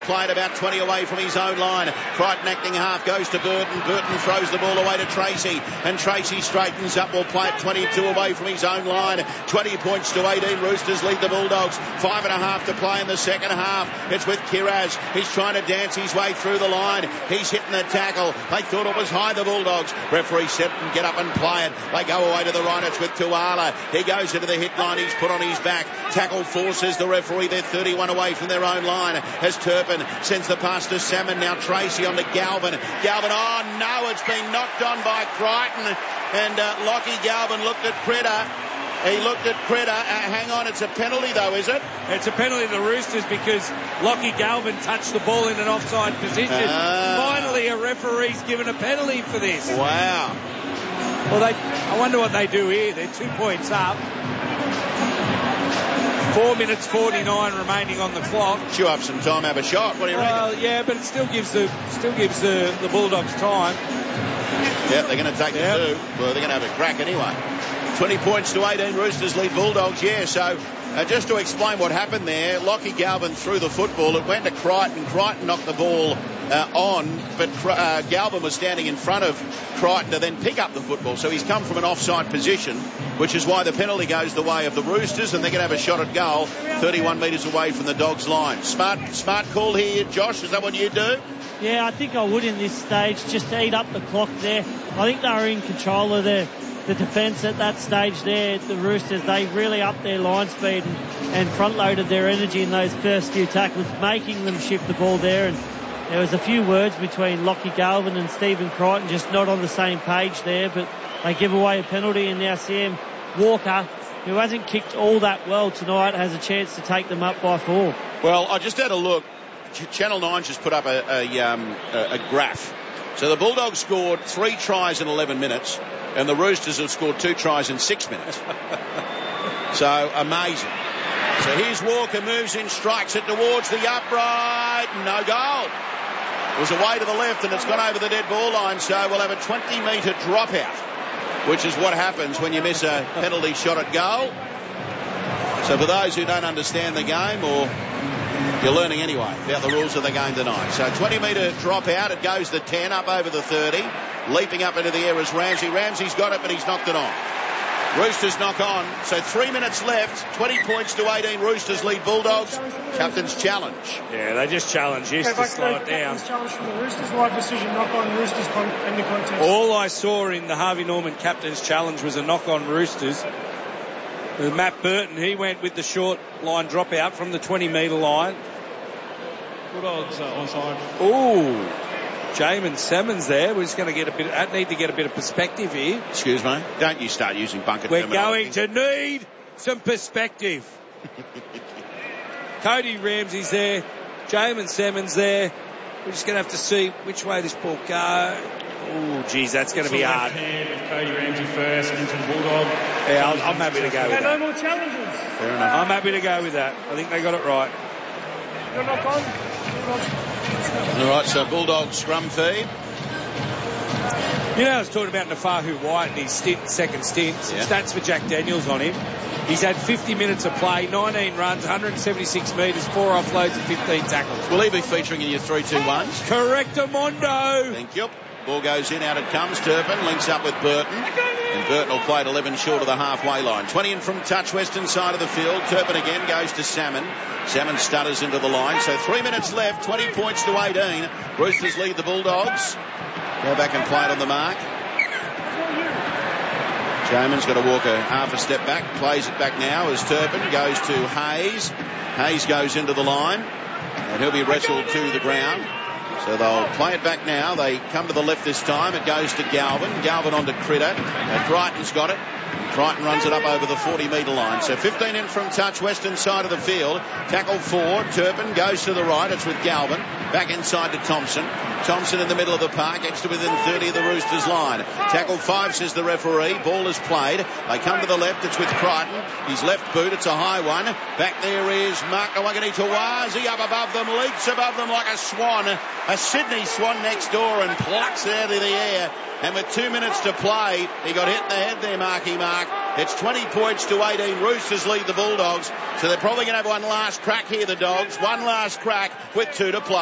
Played about 20 away from his own line. Crichton acting half, goes to Burton. Burton throws the ball away to Tracy, and Tracy straightens up. Will play it 22 away from his own line. 20 points to 18. Roosters lead the Bulldogs. 5.5 to play in the second half. It's with Kiraz. He's trying to dance his way through the line. He's hitting the tackle. They thought it was high, the Bulldogs. Referee said, get up and play it. They go away to the right. It's with Tuala. He goes into the hit line. He's put on his back. Tackle forces the referee. They're 31 away from their own line. As Turpin sends the pass to Salmon. Now Tracy on to Galvin. Galvin, oh no, it's been knocked on by Crichton. And Lockie Galvin looked at Critter. He looked at Critter. Hang on, it's a penalty though, is it? It's a penalty to the Roosters because Lockie Galvin touched the ball in an offside position. Finally, a referee's given a penalty for this. Wow. Well, I wonder what they do here. They're 2 points up. 4 minutes 49 remaining on the clock. Chew up some time, have a shot. What do you reckon? Yeah, but it still gives the Bulldogs time. Yeah, they're going to take the two. Well, they're going to have a crack anyway. 20 points to 18. Roosters lead Bulldogs. Yeah, so just to explain what happened there, Lockie Galvin threw the football. It went to Crichton. Crichton knocked the ball on, but Galvin was standing in front of Crichton to then pick up the football. So he's come from an offside position, which is why the penalty goes the way of the Roosters, and they're going to have a shot at goal 31 metres away from the Dogs' line. Smart call here, Josh. Is that what you do? Yeah, I think I would in this stage, just to eat up the clock there. I think they were in control of the defence at that stage there. The Roosters, they really upped their line speed and front-loaded their energy in those first few tackles, making them shift the ball there. And there was a few words between Lockie Galvin and Stephen Crichton, just not on the same page there, but they give away a penalty, and now Sam Walker, who hasn't kicked all that well tonight, has a chance to take them up by 4. Well, I just had a look. Channel 9 just put up a graph. So the Bulldogs scored 3 tries in 11 minutes, and the Roosters have scored 2 tries in 6 minutes. So amazing. So here's Walker, moves in, strikes it towards the upright. No goal. It was away to the left, and it's gone over the dead ball line. So we'll have a 20-metre dropout, which is what happens when you miss a penalty shot at goal. So for those who don't understand the game, or you're learning anyway about the rules of the game tonight. So 20-metre dropout. It goes the 10 up over the 30. Leaping up into the air is Ramsey. Ramsey's got it, but he's knocked it on. Roosters knock on. So 3 minutes left. 20 points to 18. Roosters lead Bulldogs. Captain's challenge. Yeah, they just challenge to slow it down. Captain's challenge from the Roosters. Live decision, knock on Roosters end the contest. All I saw in the Harvey Norman captain's challenge was a knock on Roosters. Matt Burton, he went with the short line dropout from the 20-metre line. Bulldogs onside. Ooh, Jamin Salmons there. We're just going to need to get a bit of perspective here. Excuse me. Don't you start using bunker terminology. We're going to need some perspective. Cody Ramsey's there. Jamin Salmons there. We're just going to have to see which way this ball goes. Oh, geez, that's going to be hard. Cody Ramsey first into the Bulldog. Yeah, I'm happy to go with that. No more challenges. Fair enough. I'm happy to go with that. I think they got it right. You're knock on. All right, so Bulldog scrum feed. You know, I was talking about Nafahu White and his second stint. Yeah. Stats for Jack Daniels on him. He's had 50 minutes of play, 19 runs, 176 metres, 4 offloads and 15 tackles. Will he be featuring in your 3-2-1s? Correct, Amondo. Thank you. Ball goes in, out it comes. Turpin links up with Burton. And Burton will play at 11 short of the halfway line. 20 in from touch, western side of the field. Turpin again goes to Salmon. Salmon stutters into the line. So 3 minutes left, 20 points to 18. Roosters lead the Bulldogs. Go back and play it on the mark. Jamin's got to walk half a step back. Plays it back now as Turpin goes to Hayes. Hayes goes into the line. And he'll be wrestled to the ground. So they'll play it back now. They come to the left this time. It goes to Galvin. Galvin on to Critter. Crichton's got it. Crichton runs it up over the 40-metre line. So 15 in from touch, western side of the field. Tackle 4. Turpin goes to the right. It's with Galvin. Back inside to Thompson. Thompson in the middle of the park. Gets to within 30 of the Roosters line. Tackle 5, says the referee. Ball is played. They come to the left. It's with Crichton. His left boot. It's a high one. Back there is Mark Awagani Tawazi up above them. Leaps above them like a swan. A Sydney swan next door and plucks it out of the air. And with 2 minutes to play, he got hit in the head there, Marky Mark. It's 20 points to 18. Roosters lead the Bulldogs. So they're probably going to have one last crack here, the Dogs. One last crack with 2 to play.